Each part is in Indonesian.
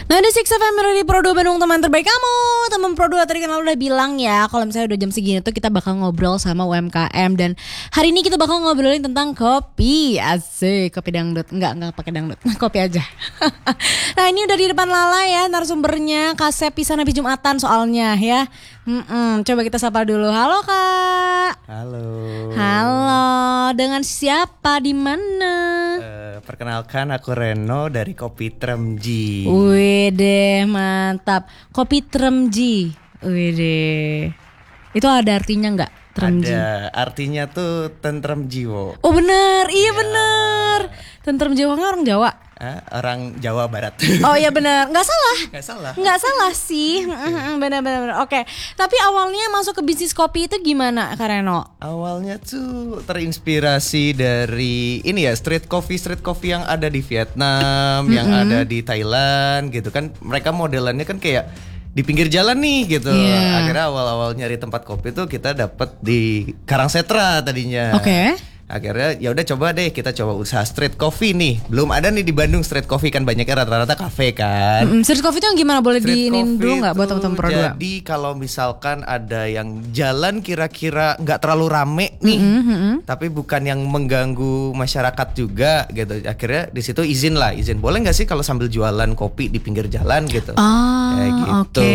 Nah, ada Six FM dari Pro 2 Bandung, teman terbaik kamu. Teman Pro 2 tadi kan udah bilang ya, kalau misalnya udah jam segini tuh kita bakal ngobrol sama UMKM. Dan hari ini kita bakal ngobrolin tentang kopi. Asik, kopi dangdut. Enggak pakai dangdut, kopi aja. Nah, ini udah di depan Lala ya, narasumbernya Kak Sepi sana habis Jumatan soalnya ya. Coba kita sapa dulu. Halo Kak. Halo. Halo, dengan siapa, di mana? Perkenalkan, aku Reno dari Kopi Tremji. Wih deh, mantap. Kopi Tremji. Wih deh. Itu ada artinya nggak? Tremji. Ada, artinya tuh tentrem jiwa. Oh benar, iya benar. Tentrem jiwa kan orang Jawa. Orang Jawa Barat. Oh iya benar, nggak salah. Nggak salah Sih. Benar. Oke. Tapi awalnya masuk ke bisnis kopi itu gimana, Kak Reno? Awalnya tuh terinspirasi dari ini ya, street coffee yang ada di Vietnam, yang ada di Thailand gitu kan. Mereka modelannya kan kayak di pinggir jalan nih gitu. Akhirnya awal-awal nyari tempat kopi tuh kita dapet di Karangsetra tadinya. Oke. Akhirnya ya udah coba deh, kita coba usaha street coffee nih. Belum ada nih di Bandung street coffee, kan banyaknya rata-rata kafe kan. Street coffee itu yang gimana, boleh diinin dulu nggak buat teman-teman Pro 2? Jadi kalau misalkan ada yang jalan kira-kira nggak terlalu rame nih, tapi bukan yang mengganggu masyarakat juga gitu. Akhirnya di situ izin boleh nggak sih kalau sambil jualan kopi di pinggir jalan gitu. Kayak gitu.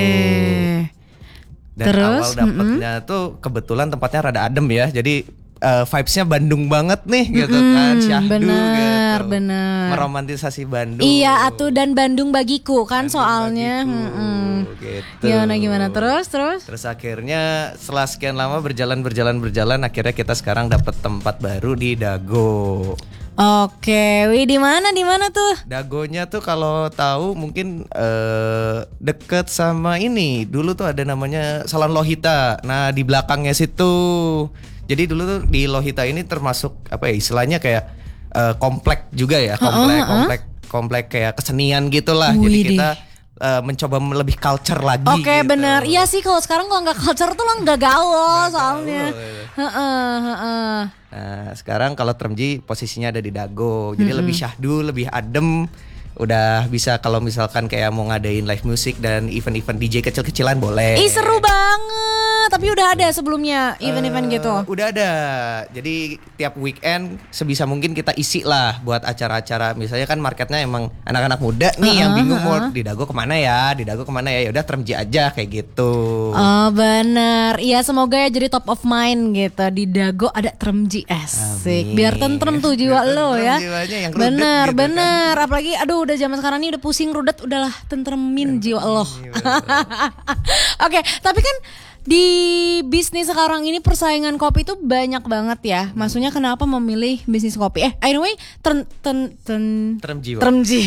Dan terus awal dapetnya tuh kebetulan tempatnya rada adem ya. Jadi vibes-nya Bandung banget nih gitu kan, syahdu gitu. Bener. Meromantisasi Bandung. Iya, atuh, dan Bandung bagiku kan Bandung soalnya. Gitu. Gimana terus? Terus akhirnya setelah sekian lama berjalan, akhirnya kita sekarang dapat tempat baru di Dago. Oke, wih, di mana tuh? Dagonya tuh kalau tahu mungkin deket sama ini. Dulu tuh ada namanya Salon Lohita. Nah, di belakangnya situ. Jadi dulu tuh di Lohita ini termasuk apa ya, istilahnya kayak komplek juga ya, komplek kayak kesenian gitulah. Jadi kita mencoba lebih culture lagi. Oke, gitu. benar. Iya sih, kalau sekarang kalau nggak culture tuh lo nggak gaul soalnya. Nah, sekarang kalau Tremji posisinya ada di Dago, jadi lebih syahdu, lebih adem. Udah bisa kalau misalkan kayak mau ngadain live music dan event-event DJ kecil-kecilan boleh. Ih, seru banget. Tapi udah ada sebelumnya event-event gitu. Udah ada. Jadi tiap weekend sebisa mungkin kita isi lah buat acara-acara. Misalnya kan marketnya emang anak-anak muda nih yang bingung mau di Dago kemana ya. Ya udah Tremji aja kayak gitu. Oh benar. Iya, semoga ya jadi top of mind gitu. Di Dago ada Tremji. Asik. Biar tentrem tuh jiwa lo ya. Bener. Kan. Apalagi aduh, udah zaman sekarang ini udah pusing rudet, udahlah tentremin jiwa lo. Oke, tapi kan di bisnis sekarang ini persaingan kopi itu banyak banget ya. Maksudnya kenapa memilih bisnis kopi? Anyway, Tremji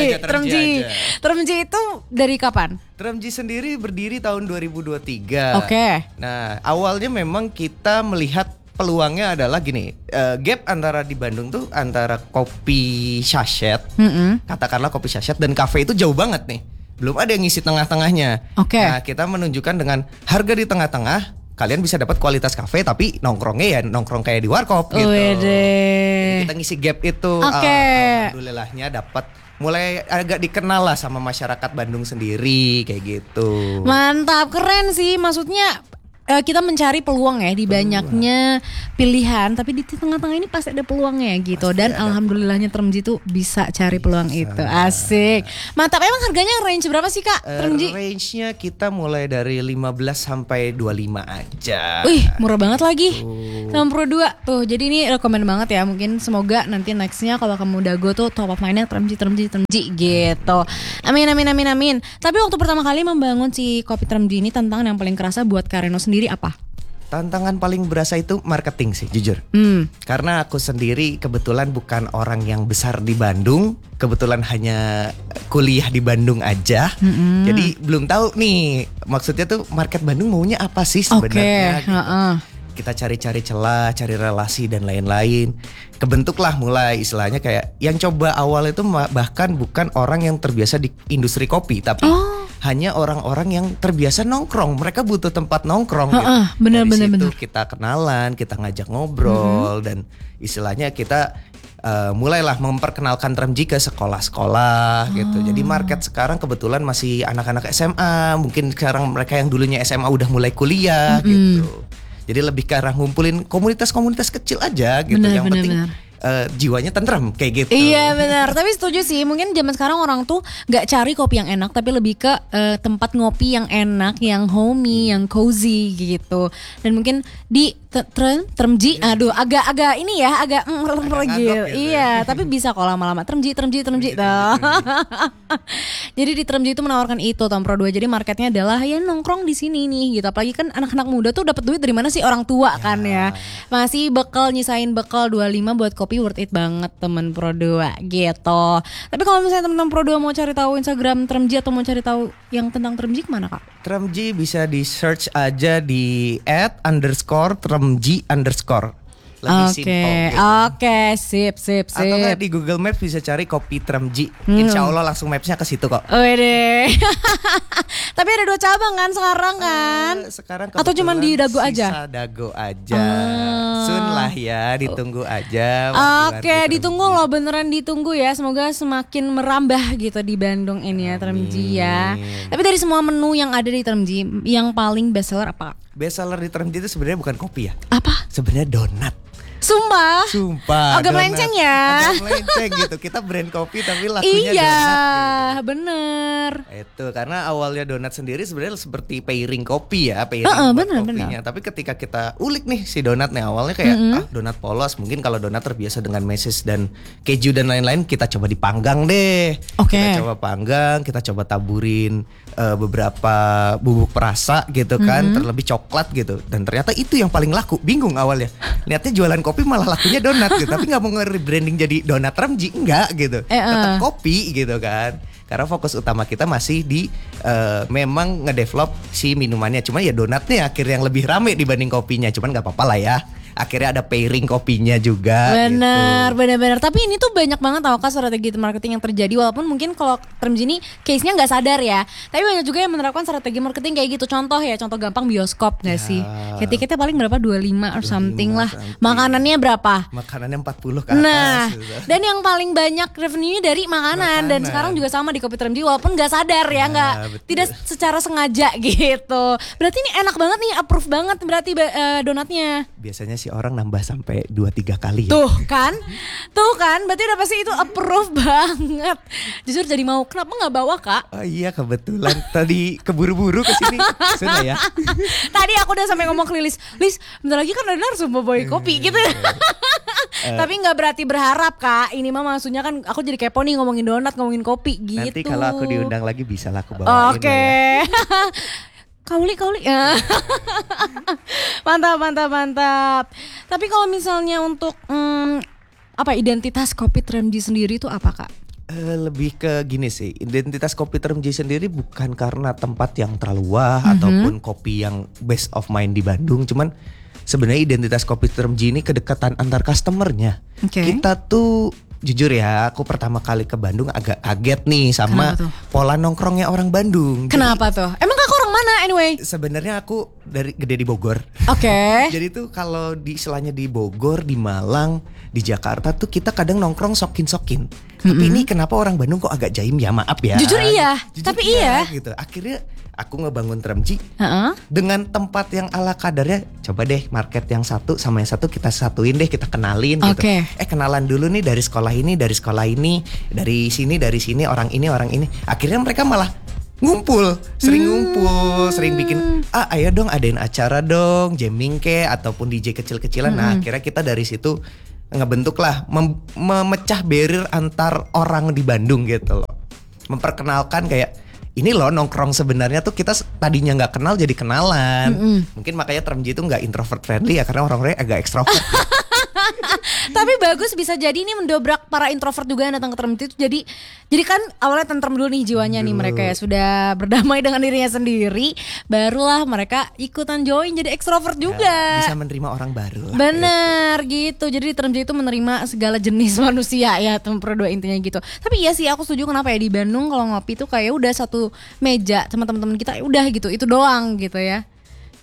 itu dari kapan? Tremji sendiri berdiri tahun 2023. Oke. Nah, awalnya memang kita melihat peluangnya adalah gini, gap antara di Bandung tuh antara kopi sachet, katakanlah kopi sachet dan kafe itu jauh banget nih. Belum ada yang ngisi tengah-tengahnya. Nah, kita menunjukkan dengan harga di tengah-tengah, kalian bisa dapat kualitas kafe tapi nongkrongnya ya nongkrong kayak di warkop gitu. Jadi kita ngisi gap itu. Alhamdulillahnya dapat mulai agak dikenal lah sama masyarakat Bandung sendiri kayak gitu. Mantap, keren sih. Maksudnya kita mencari peluang ya di banyaknya pilihan, tapi di tengah-tengah ini pasti ada peluangnya gitu. Dan alhamdulillahnya Tremji tuh bisa cari peluang itu. Asik. Mantap. Emang harganya range berapa sih Kak Tremji? Range-nya kita mulai dari 15 sampai 25 aja. Wih, murah banget lagi. Sama Pro 2 tuh. Jadi ini rekomend banget ya. Mungkin semoga nanti nextnya kalau kamu Dago tuh top of mind-nya Tremji gitu. Amin. Tapi waktu pertama kali membangun si kopi Tremji ini, tantangan yang paling kerasa buat Kak Reno sendiri apa? Tantangan paling berasa itu marketing sih, jujur. Karena aku sendiri kebetulan bukan orang yang besar di Bandung, kebetulan hanya kuliah di Bandung aja. Jadi belum tahu nih, maksudnya tuh market Bandung maunya apa sih sebenarnya. Gitu. Kita cari-cari celah, cari relasi dan lain-lain. Kebentuklah mulai istilahnya kayak yang coba awal itu bahkan bukan orang yang terbiasa di industri kopi, tapi hanya orang-orang yang terbiasa nongkrong. Mereka butuh tempat nongkrong gitu. Dari situ kita kenalan, kita ngajak ngobrol dan istilahnya kita mulailah memperkenalkan Tremji ke sekolah-sekolah gitu. Jadi market sekarang kebetulan masih anak-anak SMA, mungkin sekarang mereka yang dulunya SMA udah mulai kuliah gitu. Jadi lebih ke arah ngumpulin komunitas-komunitas kecil aja gitu. Yang penting jiwanya tentram kayak gitu. Iya benar, tapi setuju sih. Mungkin zaman sekarang orang tuh nggak cari kopi yang enak, tapi lebih ke tempat ngopi yang enak, yang homey, yang cozy gitu. Dan mungkin di Tremji, aduh agak ini ya, agak gitu. Iya, tapi bisa kok lama-lama Tremji tuh. Jadi di Tremji itu menawarkan itu Tom Pro 2. Jadi marketnya adalah ya nongkrong di sini nih gitu. Apalagi kan anak-anak muda tuh dapat duit dari mana sih, orang tua kan ya. Masih nyisain bekal 25 buat kopi, worth it banget temen Pro 2 gitu. Tapi kalau misalnya teman-teman Pro 2 mau cari tahu Instagram Tremji atau mau cari tahu yang tentang Tremji kemana Kak? Tremji bisa di search aja di @_Tremji_. Lebih simple gitu. Oke, sip. Atau nggak di Google Maps bisa cari kopi Tremji. Insya Allah langsung mapsnya ke situ kok. Wede. Tapi ada 2 cabang kan sekarang kan? Sekarang atau cuma di Dago aja? Sisa Dago aja. Soon lah ya, ditunggu aja. Oke, ditunggu loh, beneran ditunggu ya. Semoga semakin merambah gitu di Bandung ini ya Tremji ya. Tapi dari semua menu yang ada di Tremji, yang paling best seller apa? Best seller di Tremji itu sebenarnya bukan kopi ya. Apa? Sebenarnya donat. Sumpah. Agak donat. melenceng ya. Agak melenceng gitu. Kita brand kopi tapi lakunya donat. Iya, gitu. bener. Itu karena awalnya donat sendiri sebenarnya seperti pairing kopi ya, pairing buat kopinya. Tapi ketika kita ulik nih si donat nih, awalnya kayak donat polos. Mungkin kalau donat terbiasa dengan meses dan keju dan lain-lain, kita coba dipanggang deh. Kita coba panggang, kita coba taburin beberapa bubuk perasa gitu kan, terlebih coklat gitu. Dan ternyata itu yang paling laku. Bingung awalnya. Lihatnya jualan kopi malah lakunya donat gitu. Tapi gak mau nge-rebranding jadi donat Tremji, enggak gitu. Tetap kopi gitu kan. Karena fokus utama kita masih di memang ngedevelop si minumannya. Cuma ya donatnya akhirnya yang lebih rame dibanding kopinya. Cuman gak apa-apa lah ya. Akhirnya ada pairing kopinya juga. Benar. Tapi ini tuh banyak banget tau Kak strategi marketing yang terjadi. Walaupun mungkin kalau Tremji ini case-nya gak sadar ya. Tapi banyak juga yang menerapkan strategi marketing kayak gitu. Contoh gampang bioskop gak sih? Kayak tiketnya paling berapa? 25 or something lah. Makanannya berapa? Makanannya 40 ke atas. Nah, dan yang paling banyak revenue-nya dari makanan. Dan sekarang juga sama di kopi Tremji. Walaupun gak sadar ya, tidak secara sengaja gitu. Berarti ini enak banget nih, approve banget berarti donatnya. Biasanya sih orang nambah sampai 2-3 kali ya. Tuh kan, berarti udah pasti itu approve banget. Jujur jadi mau, kenapa gak bawa Kak? Oh iya kebetulan tadi keburu-buru kesini. Sudah ya. Tadi aku udah sampai ngomong ke Lilis, bentar lagi kan ada narasumber boy kopi gitu. Tapi gak berarti berharap Kak. Ini mah maksudnya kan aku jadi kepo nih ngomongin donat, ngomongin kopi gitu. Nanti kalau aku diundang lagi bisa lah aku bawain. Oke. Kauli. Mantap. Tapi kalau misalnya untuk identitas kopi Tremji sendiri itu apa Kak? Lebih ke gini sih, identitas kopi Tremji sendiri bukan karena tempat yang terlalu wah ataupun kopi yang best of mind di Bandung. Cuman sebenarnya identitas kopi Tremji ini kedekatan antar customernya. Kita tuh jujur ya, aku pertama kali ke Bandung agak kaget nih sama pola nongkrongnya orang Bandung. Kenapa tuh? Emang Kakak orang mana anyway? Sebenarnya aku gede di Bogor. Jadi tuh kalau di istilahnya di Bogor, di Malang, di Jakarta tuh kita kadang nongkrong sokin. Tapi ini kenapa orang Bandung kok agak jaim ya, maaf ya. Jujur iya. Gitu. Akhirnya aku ngebangun Tremji dengan tempat yang ala kadarnya. Coba deh market yang satu sama yang satu kita satuin deh, kita kenalin gitu. Kenalan dulu nih dari sekolah ini, dari sini, orang ini. Akhirnya mereka malah sering ngumpul, sering bikin ayo dong adain acara dong, jamming ataupun DJ kecil-kecilan. Nah, akhirnya kita dari situ ngebentuk lah memecah barrier antar orang di Bandung gitu loh. Memperkenalkan kayak ini loh nongkrong sebenarnya tuh kita tadinya nggak kenal jadi kenalan. Mungkin makanya Tremji itu nggak introvert friendly ya, karena orang-orangnya agak ekstrovert. Tapi bagus, bisa jadi ini mendobrak para introvert juga yang datang ke Tremji itu. Jadi kan awalnya tentrem dulu nih jiwanya nih, mereka ya sudah berdamai dengan dirinya sendiri, barulah mereka ikutan join jadi ekstrovert juga. Bisa menerima orang baru lah. Bener gitu. Jadi Tremji itu menerima segala jenis manusia ya, teman dua intinya gitu. Tapi iya sih aku setuju, kenapa ya di Bandung kalau ngopi tuh kayak udah satu meja sama teman-teman kita udah gitu, itu doang gitu ya.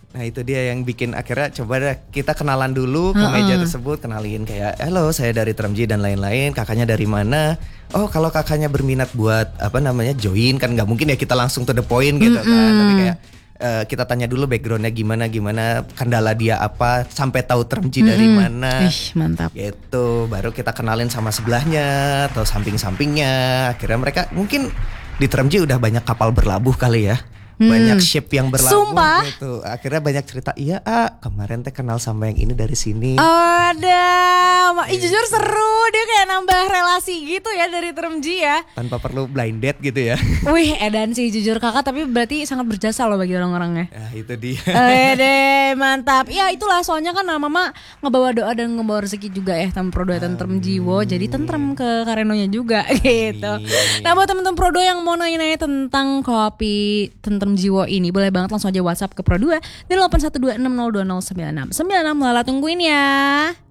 Nah itu dia yang bikin akhirnya coba deh kita kenalan dulu ke meja tersebut, kenalin kayak halo saya dari Termji dan lain-lain, kakaknya dari mana? Oh kalau kakaknya berminat buat join kan nggak mungkin ya kita langsung to the point gitu kan, tapi kayak kita tanya dulu backgroundnya gimana kendala dia apa sampai tahu Termji dari mana. Mantap. Gitu baru kita kenalin sama sebelahnya atau samping-sampingnya, akhirnya mereka mungkin di Termji udah banyak kapal berlabuh kali ya. Banyak ship yang berlabuh gitu. Akhirnya banyak cerita, iya kemarin teh kenal sama yang ini dari sini. Jujur seru, dia kayak nambah relasi gitu ya dari Termji ya. Tanpa perlu blind date gitu ya. Wih edan sih jujur kakak, tapi berarti sangat berjasa loh bagi orang-orangnya. Ya itu dia. Mantap. Ya itulah soalnya kan mama ngebawa doa dan ngebawa rezeki juga ya sama Prodo dan Termji. Jadi tentrem ke Karenonya juga gitu. Nah buat temen-temen Prodo yang mau nanya-nanya tentang kopi Tentrem Jiwo ini, boleh banget langsung aja WhatsApp ke Pro 2 di 812602096. 96 Lala tungguin ya.